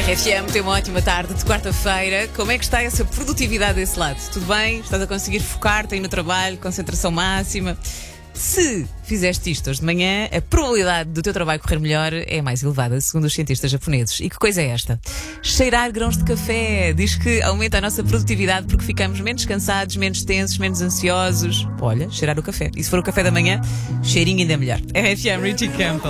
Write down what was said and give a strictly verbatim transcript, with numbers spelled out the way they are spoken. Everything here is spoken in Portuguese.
R F M tem uma ótima tarde de quarta-feira. Como é que está essa produtividade desse lado? Tudo bem? Estás a conseguir focar-te aí no trabalho, concentração máxima? Se fizeste isto hoje de manhã, a probabilidade do teu trabalho correr melhor é mais elevada, segundo os cientistas japoneses. E que coisa é esta? Cheirar grãos de café. Diz que aumenta a nossa produtividade porque ficamos menos cansados, menos tensos, menos ansiosos. Olha, cheirar o café. E se for o café da manhã, cheirinho ainda é melhor. R F M, Richie Campbell.